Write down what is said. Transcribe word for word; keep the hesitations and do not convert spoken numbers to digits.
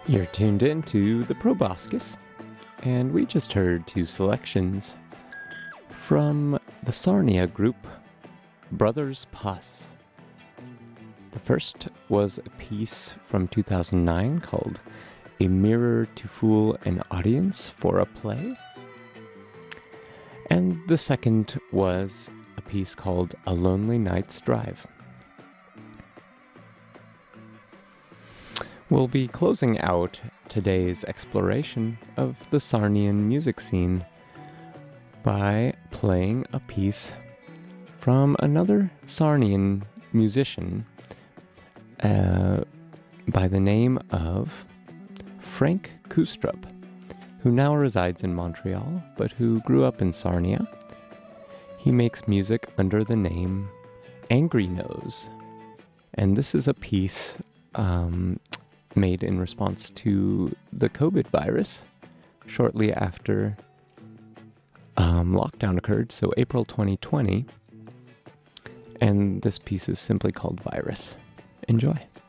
You're tuned in to the Proboscis, and we just heard two selections from the Sarnia group, Brothers Puss. The first was a piece from two thousand nine called A Mirror to Fool an Audience for a Play. And the second was a piece called A Lonely Night's Drive. We'll be closing out today's exploration of the Sarnian music scene by playing a piece from another Sarnian musician uh, by the name of Frank Kustrup, who now resides in Montreal, but who grew up in Sarnia. He makes music under the name Angry Nose, and this is a piece um, made in response to the COVID virus shortly after um, lockdown occurred, so April twenty twenty, and this piece is simply called Virus. Enjoy.